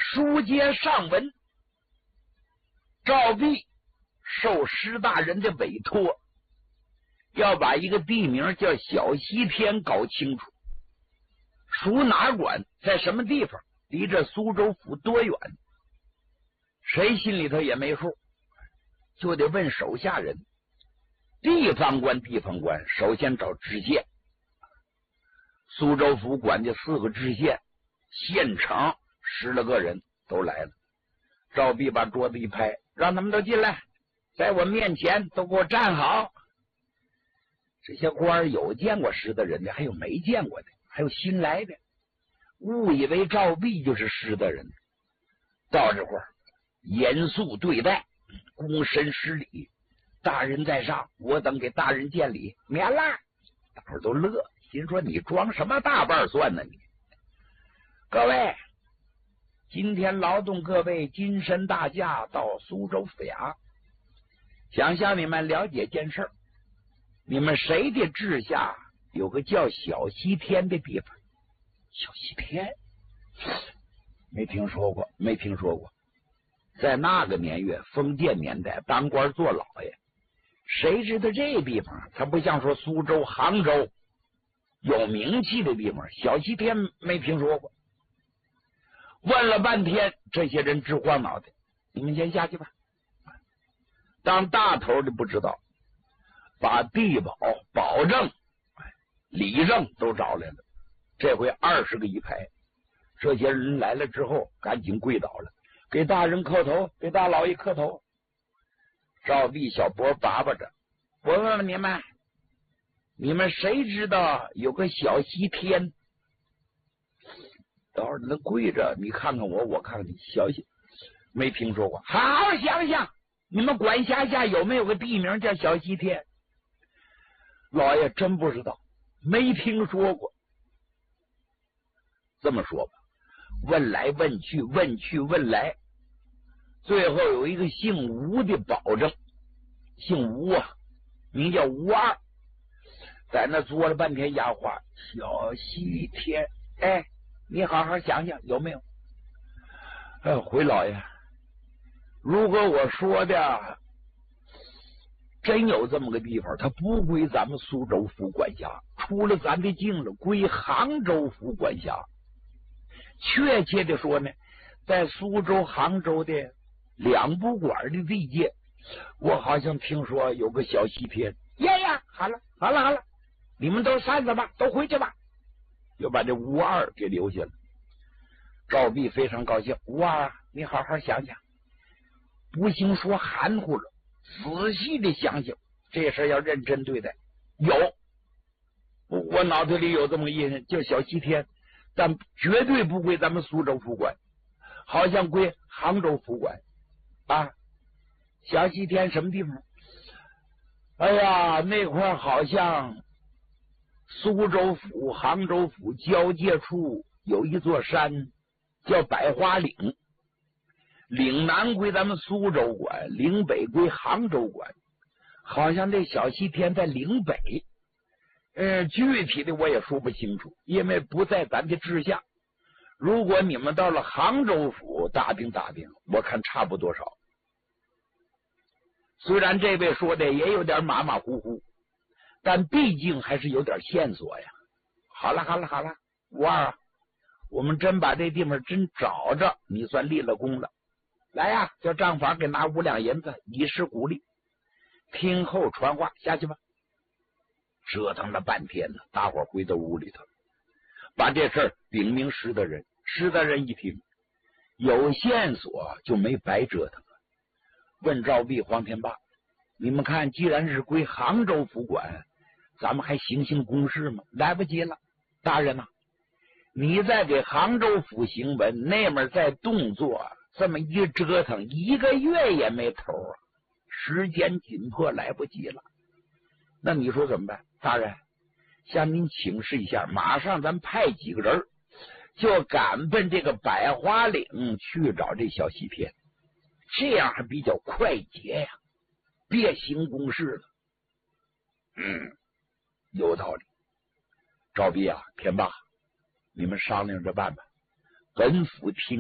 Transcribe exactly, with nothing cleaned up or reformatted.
书接上文，赵弼受石大人的委托，要把一个地名叫小西天搞清楚，属哪管，在什么地方，离这苏州府多远，谁心里头也没数，就得问手下人。地方官地方官首先找知县，苏州府管的四个知县，县城十来个人都来了。赵弼把桌子一拍，让他们都进来，在我面前都给我站好。这些官有见过石大人的，还有没见过的，还有新来的，误以为赵弼就是石大人。到这块儿严肃对待，躬身施礼，大人在上，我等给大人见礼，免了。大伙儿都乐，心说你装什么大瓣蒜呢你？各位，今天劳动各位金身大驾到苏州府衙，想向你们了解件事，你们谁的治下有个叫小西天的地方？小西天没听说过，没听说过。在那个年月，封建年代，当官做老爷，谁知道这地方？它不像说苏州、杭州有名气的地方，小西天没听说过。问了半天，这些人直晃脑袋。你们先下去吧。当大头的不知道，把地保、保证、理政都找来了。这回二十个一排，这些人来了之后，赶紧跪倒了，给大人磕头，给大老爷磕头。赵弼小脖拔拔着，我问问你们，你们谁知道有个小西天？等会儿能跪着，你看看我，我看看你，小西没听说过。好好想想，你们管辖下有没有个地名叫小西天？老爷真不知道，没听说过。这么说吧，问来问去，问去问来，最后有一个姓吴的保证，姓吴啊，名叫吴二，在那坐了半天哑话。小西天，哎，你好好想想有没有？哎，回老爷，如果我说的真有这么个地方，它不归咱们苏州府管辖，出了咱的境了，归杭州府管辖。确切的说呢，在苏州、杭州的两不管的地界，我好像听说有个小西天。呀呀，好了好了好了，你们都散了吧，都回去吧。又把这吴二给留下了。赵弼非常高兴，吴二啊，你好好想想，不行说含糊了，仔细的想想，这事要认真对待。有，我脑袋里有这么个印象，叫小西天，但绝对不归咱们苏州府管，好像归杭州府管啊。小西天什么地方？哎呀，那块好像苏州府、杭州府交界处有一座山，叫百花岭。岭南归咱们苏州管，岭北归杭州管。好像这小西天在岭北，呃，具体的我也说不清楚，因为不在咱的治下。如果你们到了杭州府打听打听，我看差不多少。虽然这位说的也有点马马虎虎，但毕竟还是有点线索呀。好了好了好了，吴二啊，我们真把这地方真找着，你算立了功了。来呀，叫账房给拿五两银子以示鼓励。听候传话，下去吧。折腾了半天了，大伙回到屋里头，把这事儿禀明石大人。石大人一听有线索，就没白折腾了。问赵弼、黄天霸，你们看，既然是归杭州府管，咱们还行行公事吗？来不及了，大人呐、啊，你再给杭州府行文，那面再动作，这么一折腾，一个月也没头啊！时间紧迫，来不及了。那你说怎么办？大人，向您请示一下，马上咱派几个人就赶奔这个百花岭去找这小西天，这样还比较快捷呀，别行公事了。嗯，有道理。赵弼啊，天霸，你们商量着办吧。本府听